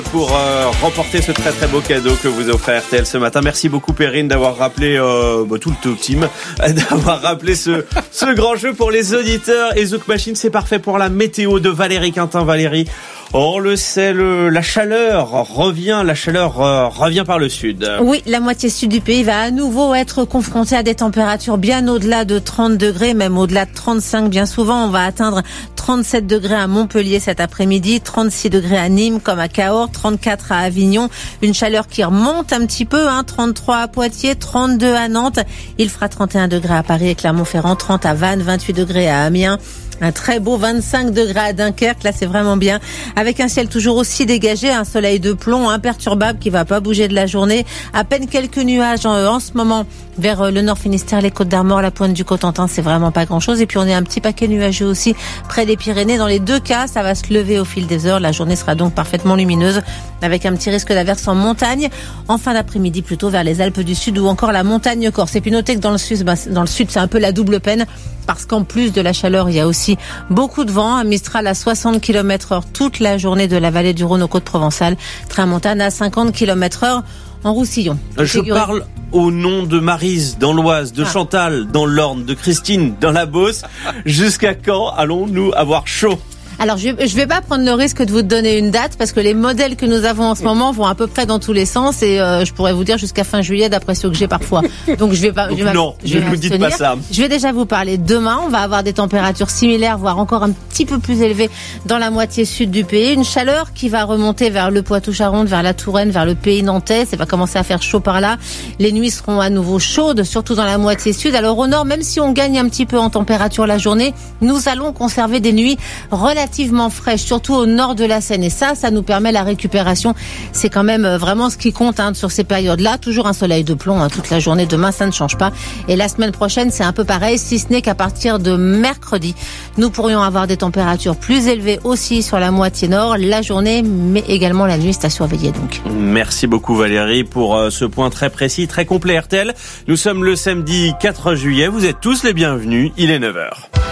pour remporter ce très très beau cadeau que vous offre RTL ce matin. Merci beaucoup Perrine d'avoir rappelé tout le team, d'avoir rappelé ce grand jeu pour les auditeurs. Et Zouk Machine, c'est parfait pour la météo de Valérie Quintin. Valérie, on le sait, la chaleur revient par le sud. Oui, la moitié sud du pays va à nouveau être confrontée à des températures bien au-delà de 30 degrés, même au-delà de 35 bien souvent. On va atteindre 37 degrés à Montpellier cet après-midi, 36 degrés à Nîmes comme à Cahors, 34 à Avignon. Une chaleur qui remonte un petit peu, 33 à Poitiers, 32 à Nantes. Il fera 31 degrés à Paris et Clermont-Ferrand, 30 à Vannes, 28 degrés à Amiens. Un très beau 25 degrés à Dunkerque, là c'est vraiment bien, avec un ciel toujours aussi dégagé, un soleil de plomb imperturbable qui va pas bouger de la journée, à peine quelques nuages en ce moment vers le Nord Finistère, les Côtes d'Armor, la pointe du Cotentin, c'est vraiment pas grand chose. Et puis on est un petit paquet nuageux aussi près des Pyrénées. Dans les deux cas, ça va se lever au fil des heures, la journée sera donc parfaitement lumineuse avec un petit risque d'averse en montagne, en fin d'après-midi plutôt vers les Alpes du Sud ou encore la montagne corse. Et puis notez que dans le sud c'est un peu la double peine, parce qu'en plus de la chaleur, il y a aussi beaucoup de vent. Un Mistral à 60 km/h toute la journée de la vallée du Rhône aux Côtes provençales. Tramontane à 50 km/h en Roussillon. Je parle au nom de Maryse dans l'Oise, de Chantal dans l'Orne, de Christine dans la Beauce. Jusqu'à quand allons-nous avoir chaud ? Alors, je vais pas prendre le risque de vous donner une date parce que les modèles que nous avons en ce moment vont à peu près dans tous les sens et je pourrais vous dire jusqu'à fin juillet d'après ceux que j'ai parfois. Donc, je vais pas. Non, ne vous dites pas ça. Je vais déjà vous parler demain. On va avoir des températures similaires, voire encore un petit peu plus élevées dans la moitié sud du pays. Une chaleur qui va remonter vers le Poitou-Charentes, vers la Touraine, vers le pays nantais. Ça va commencer à faire chaud par là. Les nuits seront à nouveau chaudes, surtout dans la moitié sud. Alors au nord, même si on gagne un petit peu en température la journée, nous allons conserver des nuits relativement fraîche, surtout au nord de la Seine. Et ça nous permet la récupération. C'est quand même vraiment ce qui compte sur ces périodes-là. Toujours un soleil de plomb toute la journée. Demain, ça ne change pas. Et la semaine prochaine, c'est un peu pareil, si ce n'est qu'à partir de mercredi, nous pourrions avoir des températures plus élevées aussi sur la moitié nord, la journée, mais également la nuit. C'est à surveiller donc. Merci beaucoup Valérie pour ce point très précis, très complet RTL. Nous sommes le samedi 4 juillet. Vous êtes tous les bienvenus. Il est 9h.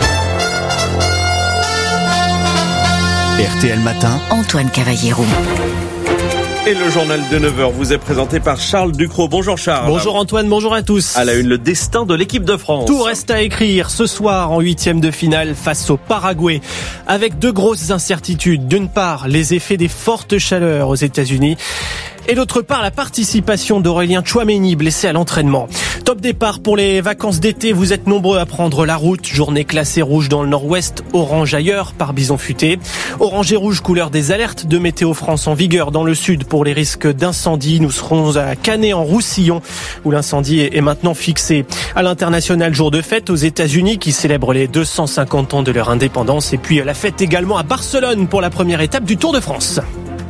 RTL Matin, Antoine Cavallero. Et le journal de 9h vous est présenté par Charles Ducrot. Bonjour Charles. Bonjour Antoine, bonjour à tous. À la une, le destin de l'équipe de France. Tout reste à écrire ce soir en 8e de finale face au Paraguay. Avec deux grosses incertitudes. D'une part, les effets des fortes chaleurs aux États-Unis. Et d'autre part, la participation d'Aurélien Tchouaméni, blessé à l'entraînement. Top départ pour les vacances d'été. Vous êtes nombreux à prendre la route. Journée classée rouge dans le nord-ouest, orange ailleurs par Bison Futé. Orange et rouge, couleur des alertes de Météo France en vigueur dans le sud pour les risques d'incendie. Nous serons à Canet en Roussillon où l'incendie est maintenant fixé. À l'international, jour de fête aux États-Unis qui célèbrent les 250 ans de leur indépendance. Et puis la fête également à Barcelone pour la première étape du Tour de France.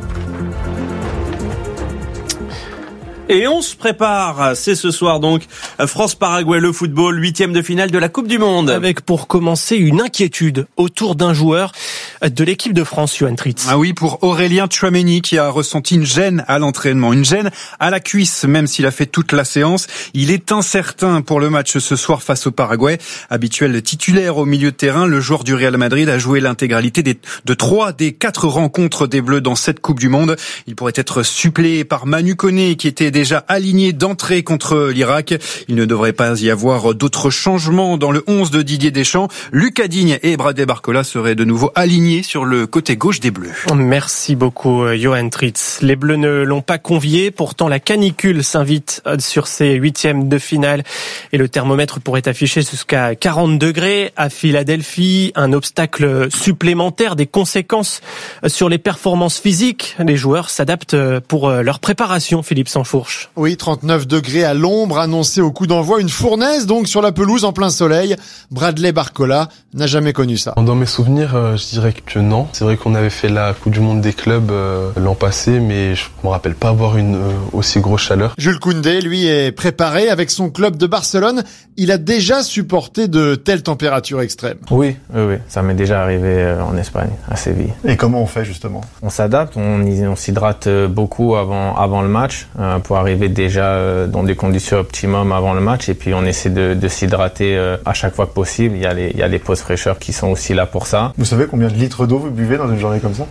Et on se prépare, c'est ce soir donc, France-Paraguay, le football, 8e de finale de la Coupe du Monde. Avec pour commencer une inquiétude autour d'un joueur de l'équipe de France, Johan Tritz. Ah oui, pour Aurélien Tchouaméni qui a ressenti une gêne à l'entraînement, une gêne à la cuisse, même s'il a fait toute la séance. Il est incertain pour le match ce soir face au Paraguay. Habituel titulaire au milieu de terrain, le joueur du Real Madrid a joué l'intégralité de 3 des 4 rencontres des Bleus dans cette Coupe du Monde. Il pourrait être suppléé par Manu Koné qui était déjà aligné d'entrée contre l'Irak. Il ne devrait pas y avoir d'autres changements dans le 11 de Didier Deschamps. Lucas Digne et Bradley Barcola seraient de nouveau alignés sur le côté gauche des Bleus. Merci beaucoup, Johan Tritz. Les Bleus ne l'ont pas convié. Pourtant, la canicule s'invite sur ces 8e de finale et le thermomètre pourrait afficher jusqu'à 40 degrés à Philadelphie. Un obstacle supplémentaire, des conséquences sur les performances physiques. Les joueurs s'adaptent pour leur préparation, Philippe Sansfourche. Oui, 39 degrés à l'ombre, annoncé au coup d'envoi. Une fournaise donc sur la pelouse en plein soleil. Bradley Barcola n'a jamais connu ça. Dans mes souvenirs, je dirais que non. C'est vrai qu'on avait fait la Coupe du Monde des clubs l'an passé, mais je me rappelle pas avoir une aussi grosse chaleur. Jules Koundé, lui, est préparé avec son club de Barcelone. Il a déjà supporté de telles températures extrêmes. Oui, ça m'est déjà arrivé en Espagne, à Séville. Et comment on fait justement ? On s'adapte, on s'hydrate beaucoup avant le match pour arriver déjà dans des conditions optimum avant le match et puis on essaie de s'hydrater à chaque fois que possible. Il y a les pauses fraîcheurs qui sont aussi là pour ça. Vous savez combien de litres litres d'eau vous buvez dans une journée comme ça?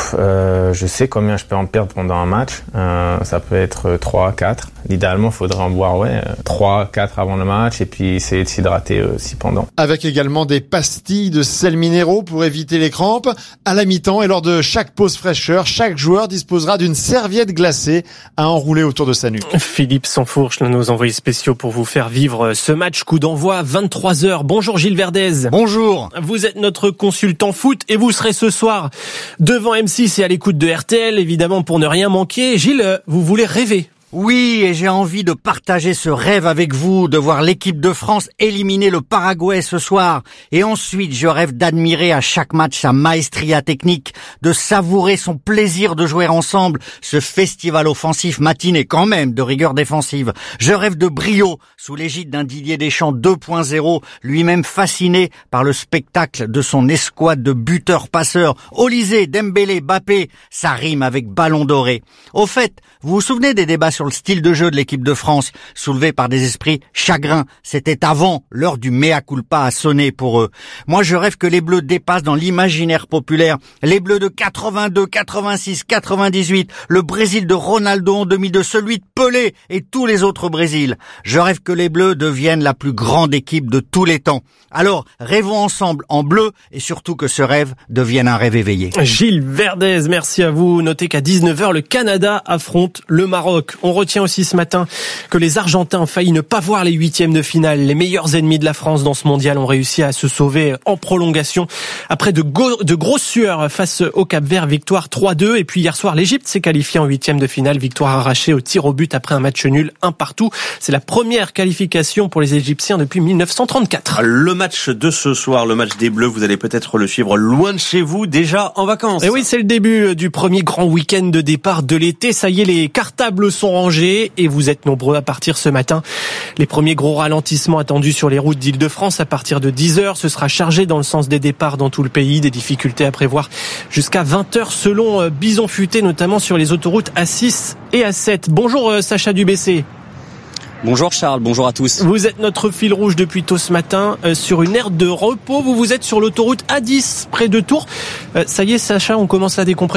Je sais combien je peux en perdre pendant un match. Ça peut être 3, 4. Idéalement, il faudrait en boire 3, 4 avant le match et puis essayer de s'hydrater aussi pendant. Avec également des pastilles de sels minéraux pour éviter les crampes. À la mi-temps et lors de chaque pause fraîcheur, chaque joueur disposera d'une serviette glacée à enrouler autour de sa nuque. Philippe Sansfourche, nos envoyés spéciaux pour vous faire vivre ce match. Coup d'envoi 23h. Bonjour Gilles Verdez. Bonjour. Vous êtes notre consultant foot et vous serez ce soir devant M6 et à l'écoute de RTL, évidemment, pour ne rien manquer. Gilles, vous voulez rêver? Oui, et j'ai envie de partager ce rêve avec vous, de voir l'équipe de France éliminer le Paraguay ce soir. Et ensuite, je rêve d'admirer à chaque match sa maestria technique, de savourer son plaisir de jouer ensemble, ce festival offensif matiné quand même de rigueur défensive. Je rêve de brio, sous l'égide d'un Didier Deschamps 2.0, lui-même fasciné par le spectacle de son escouade de buteurs-passeurs. Olysée, Dembélé, Mbappé, ça rime avec ballon doré. Au fait, vous vous souvenez des débats sur le style de jeu de l'équipe de France, soulevé par des esprits chagrins? C'était avant l'heure du mea culpa a sonné pour eux. Moi, je rêve que les Bleus dépassent dans l'imaginaire populaire les Bleus de 82, 86, 98, le Brésil de Ronaldo en 2002, celui de Pelé et tous les autres Brésils. Je rêve que les Bleus deviennent la plus grande équipe de tous les temps. Alors, rêvons ensemble en bleu et surtout que ce rêve devienne un rêve éveillé. Gilles Verdez, merci à vous. Notez qu'à 19h, le Canada affronte le Maroc. On retient aussi ce matin que les Argentins ont failli ne pas voir les huitièmes de finale. Les meilleurs ennemis de la France dans ce mondial ont réussi à se sauver en prolongation après de grosses sueurs face au Cap-Vert, victoire 3-2. Et puis hier soir, l'Égypte s'est qualifiée en huitièmes de finale, victoire arrachée au tir au but après un match nul 1-1. C'est la première qualification pour les Égyptiens depuis 1934. Le match de ce soir, le match des Bleus, vous allez peut-être le suivre loin de chez vous, déjà en vacances. Et oui, c'est le début du premier grand week-end de départ de l'été. Ça y est, les cartables sont rangés et vous êtes nombreux à partir ce matin. Les premiers gros ralentissements attendus sur les routes d'Île-de-France à partir de 10h. Ce sera chargé dans le sens des départs dans tout le pays. Des difficultés à prévoir jusqu'à 20h selon Bison Futé, notamment sur les autoroutes A6 et A7. Bonjour Sacha Dubessé. Bonjour Charles, bonjour à tous. Vous êtes notre fil rouge depuis tôt ce matin sur une aire de repos. Vous êtes sur l'autoroute A10 près de Tours. Ça y est Sacha, on commence à décompresser ?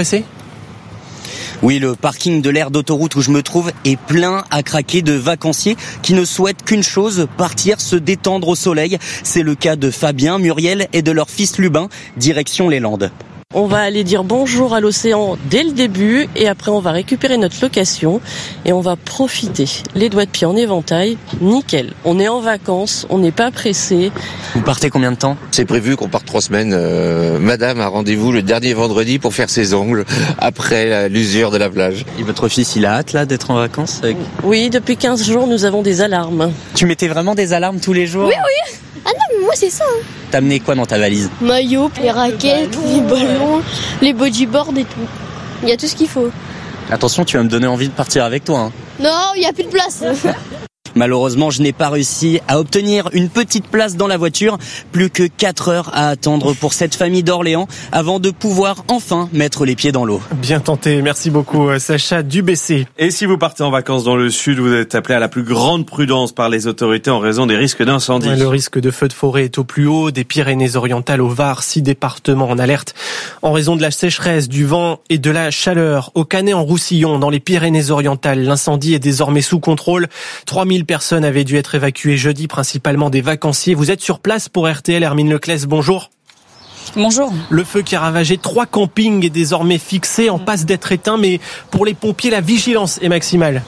Oui, le parking de l'aire d'autoroute où je me trouve est plein à craquer de vacanciers qui ne souhaitent qu'une chose, partir se détendre au soleil. C'est le cas de Fabien, Muriel et de leur fils Lubin, direction les Landes. On va aller dire bonjour à l'océan dès le début et après on va récupérer notre location et on va profiter. Les doigts de pied en éventail, nickel. On est en vacances, on n'est pas pressé. Vous partez combien de temps ? C'est prévu qu'on parte 3 semaines. Madame a rendez-vous le dernier vendredi pour faire ses ongles après l'usure de la plage. Et votre fils, il a hâte là d'être en vacances ? Oui, depuis 15 jours nous avons des alarmes. Tu mettais vraiment des alarmes tous les jours ? Oui. Ah non, mais moi c'est ça. T'as amené quoi dans ta valise ? Maillot, les raquettes, les ballons, les bodyboards et tout. Il y a tout ce qu'il faut. Attention, tu vas me donner envie de partir avec toi. Hein. Non, il n'y a plus de place. Malheureusement, je n'ai pas réussi à obtenir une petite place dans la voiture. Plus que 4 heures à attendre pour cette famille d'Orléans avant de pouvoir enfin mettre les pieds dans l'eau. Bien tenté. Merci beaucoup, Sacha Dubessé. Et si vous partez en vacances dans le sud, vous êtes appelé à la plus grande prudence par les autorités en raison des risques d'incendie. Le risque de feu de forêt est au plus haut. Des Pyrénées-Orientales au Var, 6 départements en alerte en raison de la sécheresse, du vent et de la chaleur. Au Canet-en-Roussillon, dans les Pyrénées-Orientales, l'incendie est désormais sous contrôle. 3000 personnes avaient dû être évacuées jeudi, principalement des vacanciers. Vous êtes sur place pour RTL, Hermine Leclès, bonjour. Bonjour. Le feu qui a ravagé 3 campings est désormais fixé, en passe d'être éteint, mais pour les pompiers, la vigilance est maximale.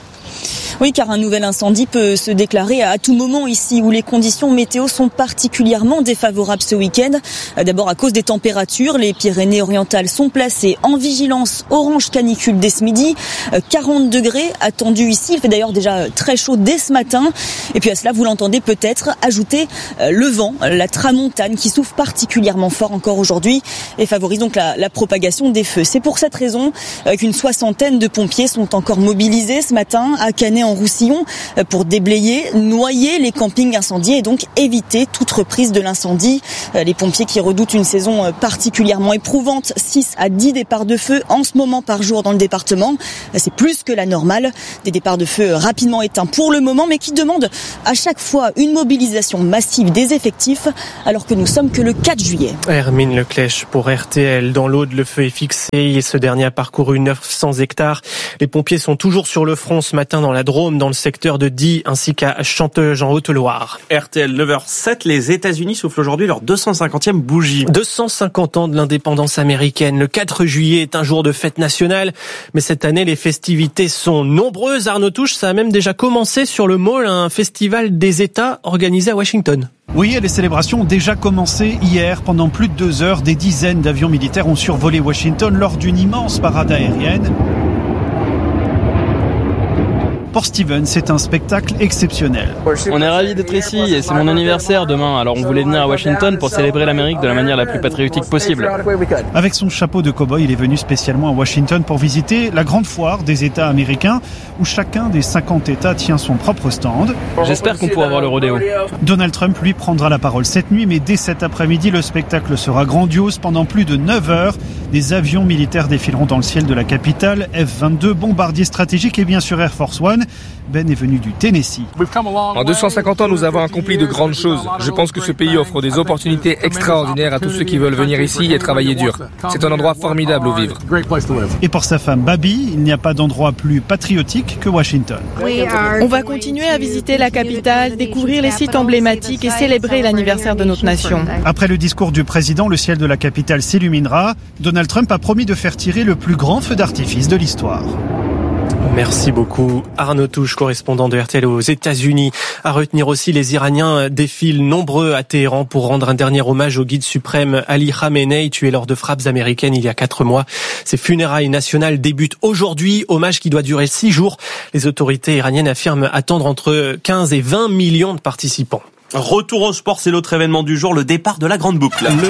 Oui, car un nouvel incendie peut se déclarer à tout moment ici où les conditions météo sont particulièrement défavorables ce week-end. D'abord à cause des températures, les Pyrénées-Orientales sont placées en vigilance orange canicule dès ce midi. 40 degrés attendus ici. Il fait d'ailleurs déjà très chaud dès ce matin. Et puis à cela, vous l'entendez peut-être, ajouter le vent, la tramontane qui souffle particulièrement fort encore aujourd'hui et favorise donc la propagation des feux. C'est pour cette raison qu'une 60aine de pompiers sont encore mobilisés ce matin à Canet Saint-Rémy-en-Roussillon pour déblayer, noyer les campings incendiés et donc éviter toute reprise de l'incendie. Les pompiers qui redoutent une saison particulièrement éprouvante, 6 à 10 départs de feu en ce moment par jour dans le département. C'est plus que la normale. Des départs de feu rapidement éteints pour le moment, mais qui demandent à chaque fois une mobilisation massive des effectifs, alors que nous sommes que le 4 juillet. Hermine Leclèche pour RTL. Dans l'Aude, le feu est fixé et ce dernier a parcouru 900 hectares. Les pompiers sont toujours sur le front ce matin dans la Drôme, dans le secteur de Die, ainsi qu'à Chanteuge en Haute-Loire. RTL 9h07, les États-Unis soufflent aujourd'hui leur 250e bougie. 250 ans de l'indépendance américaine. Le 4 juillet est un jour de fête nationale, mais cette année, les festivités sont nombreuses. Arnaud Touche, ça a même déjà commencé sur le Mall, un festival des États organisé à Washington. Oui, les célébrations ont déjà commencé hier. Pendant plus de 2 heures, des dizaines d'avions militaires ont survolé Washington lors d'une immense parade aérienne. Pour Steven, c'est un spectacle exceptionnel. On est ravis d'être ici et c'est mon anniversaire demain. Alors on voulait venir à Washington pour célébrer l'Amérique de la manière la plus patriotique possible. Avec son chapeau de cow-boy, il est venu spécialement à Washington pour visiter la grande foire des États américains où chacun des 50 États tient son propre stand. J'espère qu'on pourra voir le rodéo. Donald Trump, lui, prendra la parole cette nuit, mais dès cet après-midi, le spectacle sera grandiose. Pendant plus de 9 heures, des avions militaires défileront dans le ciel de la capitale, F-22, bombardiers stratégiques et bien sûr Air Force One. Ben est venu du Tennessee. En 250 ans, nous avons accompli de grandes choses. Je pense que ce pays offre des opportunités extraordinaires à tous ceux qui veulent venir ici et travailler dur. C'est un endroit formidable où vivre. Et pour sa femme Babi, il n'y a pas d'endroit plus patriotique que Washington. On va continuer à visiter la capitale, découvrir les sites emblématiques et célébrer l'anniversaire de notre nation. Après le discours du président, le ciel de la capitale s'illuminera. Donald Trump a promis de faire tirer le plus grand feu d'artifice de l'histoire. Merci beaucoup Arnaud Touche, correspondant de RTL aux États-Unis. À retenir aussi, les Iraniens défilent nombreux à Téhéran pour rendre un dernier hommage au guide suprême Ali Khamenei, tué lors de frappes américaines il y a 4 mois. Ces funérailles nationales débutent aujourd'hui, hommage qui doit durer 6 jours. Les autorités iraniennes affirment attendre entre 15 et 20 millions de participants. Retour au sport, c'est l'autre événement du jour, le départ de la Grande Boucle. Le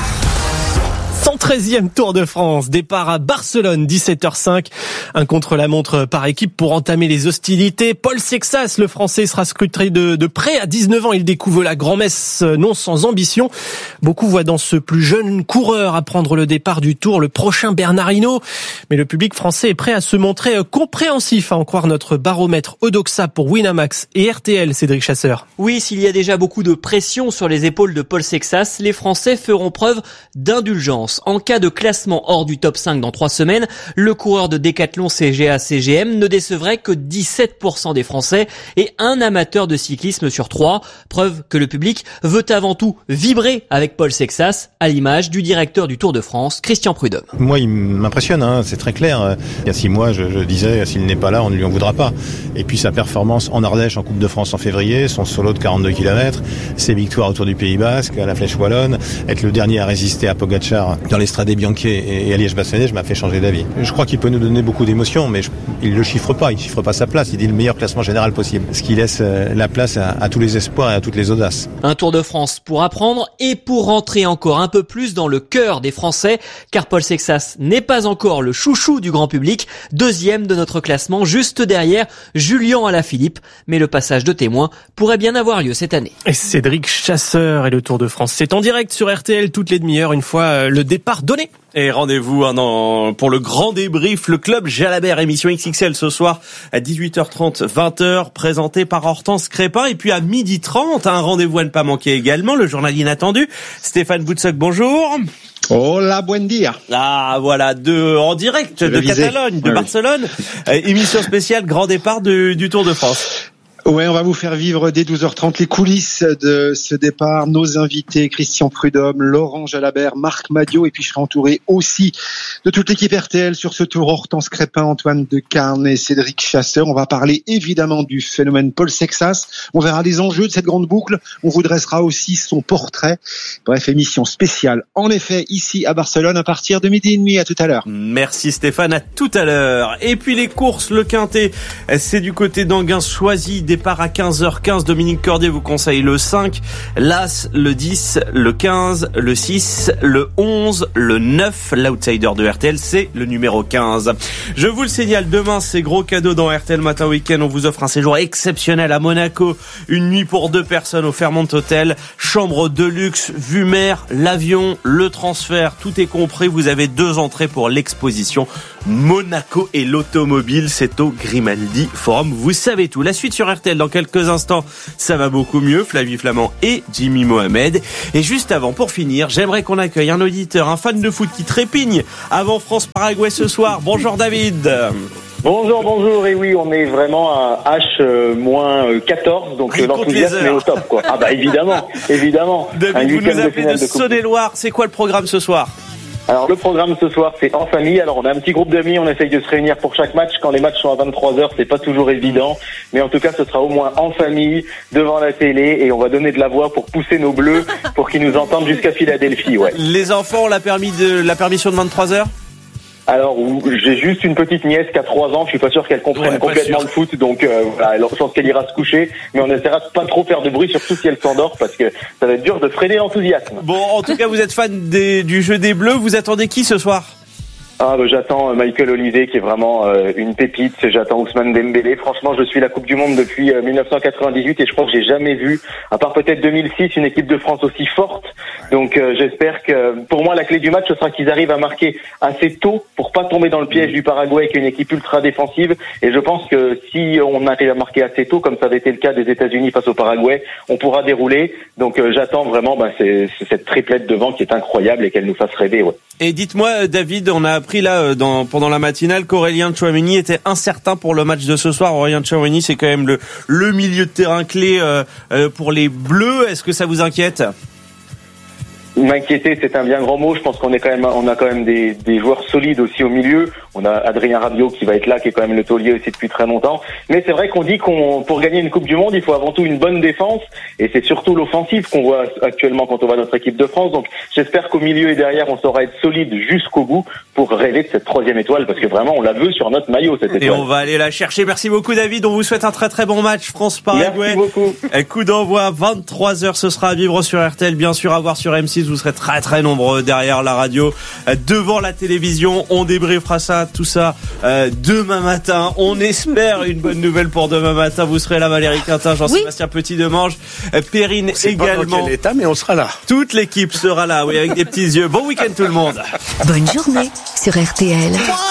113e Tour de France, départ à Barcelone, 17h05. Un contre-la-montre par équipe pour entamer les hostilités. Paul Sexas, le Français, sera scruté de près. À 19 ans, il découvre la grand-messe non sans ambition. Beaucoup voient dans ce plus jeune coureur à prendre le départ du Tour le prochain Bernard Hinault. Mais le public français est prêt à se montrer compréhensif, à en croire notre baromètre Odoxa pour Winamax et RTL, Cédric Chasseur. Oui, s'il y a déjà beaucoup de pression sur les épaules de Paul Sexas, les Français feront preuve d'indulgence. En cas de classement hors du top 5 dans 3 semaines, le coureur de Décathlon CGA-CGM ne décevrait que 17% des Français et un amateur de cyclisme sur 3. Preuve que le public veut avant tout vibrer avec Paul Sexas, à l'image du directeur du Tour de France, Christian Prudhomme. Moi, il m'impressionne, c'est très clair. Il y a 6 mois, je disais, s'il n'est pas là, on ne lui en voudra pas. Et puis sa performance en Ardèche, en Coupe de France en février, son solo de 42 km, ses victoires autour du Pays Basque, à la Flèche Wallonne, être le dernier à résister à Pogacar dans l'Estrade Bianche et à Liège-Bastogne, m'a fait changer d'avis. Je crois qu'il peut nous donner beaucoup d'émotions, mais il le chiffre pas sa place. Il dit le meilleur classement général possible, ce qui laisse la place à tous les espoirs et à toutes les audaces. Un Tour de France pour apprendre et pour rentrer encore un peu plus dans le cœur des Français, car Paul Sexas n'est pas encore le chouchou du grand public, 2e de notre classement, juste derrière Julien Alaphilippe. Mais le passage de témoin pourrait bien avoir lieu cette année. Et Cédric Chasseur et le Tour de France, c'est en direct sur RTL toutes les demi-heures, une fois le départ donné. Et rendez-vous pour le grand débrief, le club Jalabert, émission XXL ce soir à 18h30, 20h, présenté par Hortense Crépin. Et puis à 12h30, un rendez-vous à ne pas manquer également, le journal inattendu. Stéphane Boutsock, bonjour. Hola, buen dia. Ah, voilà, en direct de Catalogne, de Barcelone. Émission spéciale, grand départ du Tour de France. Ouais, on va vous faire vivre dès 12h30 les coulisses de ce départ. Nos invités, Christian Prudhomme, Laurent Jalabert, Marc Madiot, et puis je serai entouré aussi de toute l'équipe RTL sur ce tour. Hortense Crépin, Antoine Decarne et Cédric Chasseur. On va parler évidemment du phénomène Paul Sexas. On verra les enjeux de cette grande boucle. On vous dressera aussi son portrait. Bref, émission spéciale. En effet, ici à Barcelone à partir de 12h30. À tout à l'heure. Merci Stéphane, à tout à l'heure. Et puis les courses, le Quintet, c'est du côté d'Anguin, Choisy, départ à 15h15. Dominique Cordier vous conseille le 5, l'As, le 10, le 15, le 6, le 11, le 9. L'outsider de RTL, c'est le numéro 15. Je vous le signale, demain, c'est gros cadeau dans RTL Matin Week-end. On vous offre un séjour exceptionnel à Monaco. Une nuit pour 2 personnes au Fairmont Hotel. Chambre de luxe, vue mer, l'avion, le transfert, tout est compris. Vous avez 2 entrées pour l'exposition Monaco et l'automobile. C'est au Grimaldi Forum. Vous savez tout. La suite sur RTL dans quelques instants. Ça va beaucoup mieux. Flavie Flamand et Jimmy Mohamed. Et juste avant, pour finir, j'aimerais qu'on accueille un auditeur, un fan de foot qui trépigne avant France-Paraguay ce soir. Bonjour David. Bonjour, et oui, on est vraiment à H-14, donc l'enthousiasme est au top, quoi. Ah bah évidemment. David, vous nous appelez de Saône-et-Loire, c'est quoi le programme ce soir ? Alors le programme ce soir, c'est en famille. Alors on a un petit groupe d'amis, on essaye de se réunir pour chaque match. Quand les matchs sont à 23h, c'est pas toujours évident, mais en tout cas ce sera au moins en famille, devant la télé, et on va donner de la voix pour pousser nos bleus, pour qu'ils nous entendent jusqu'à Philadelphie, ouais. Les enfants ont la permission de 23h ? Alors, j'ai juste une petite nièce qui a 3 ans, je suis pas sûr qu'elle comprenne complètement le foot, donc voilà, je pense qu'elle ira se coucher, mais on essaiera de pas trop faire de bruit, surtout si elle s'endort, parce que ça va être dur de freiner l'enthousiasme. Bon, en tout cas, vous êtes fan du jeu des Bleus, vous attendez qui ce soir ? J'attends Michael Olise qui est vraiment une pépite, j'attends Ousmane Dembélé. Franchement, je suis la Coupe du Monde depuis 1998 et je crois que j'ai jamais vu, à part peut-être 2006, une équipe de France aussi forte. Donc j'espère que, pour moi, la clé du match, ce sera qu'ils arrivent à marquer assez tôt pour pas tomber dans le piège du Paraguay, qui est une équipe ultra défensive. Et je pense que si on arrive à marquer assez tôt, comme ça avait été le cas des États-Unis face au Paraguay, on pourra dérouler. Donc j'attends vraiment c'est cette triplette devant qui est incroyable et qu'elle nous fasse rêver. Ouais. Et dites-moi, David, on a appris là pendant la matinale qu'Aurélien Tchouaméni était incertain pour le match de ce soir. Aurélien Tchouaméni, c'est quand même le milieu de terrain clé pour les Bleus. Est-ce que ça vous inquiète ? M'inquiéter, c'est un bien grand mot. Je pense on a quand même des joueurs solides aussi au milieu. On a Adrien Rabiot qui va être là, qui est quand même le taulier aussi depuis très longtemps. Mais c'est vrai qu'on dit pour gagner une Coupe du Monde, il faut avant tout une bonne défense. Et c'est surtout l'offensive qu'on voit actuellement quand on voit notre équipe de France. Donc, j'espère qu'au milieu et derrière, on saura être solide jusqu'au bout pour rêver de cette 3e étoile. Parce que vraiment, on la veut sur notre maillot, cette étoile. Et on va aller la chercher. Merci beaucoup, David. On vous souhaite un très très bon match. France-Paraguay. Merci beaucoup. Coup d'envoi, 23h. Ce sera à vivre sur RTL. Bien sûr, à voir sur M6. Vous serez très très nombreux derrière la radio, devant la télévision. On débriefera tout ça demain matin. On espère une bonne nouvelle pour demain matin. Vous serez là, Valérie Quintin, Jean-Sébastien Petit-Demange, Perrine également. Pas dans quel état, mais on sera là. Toute l'équipe sera là, oui, avec des petits yeux. Bon week-end tout le monde. Bonne journée sur RTL.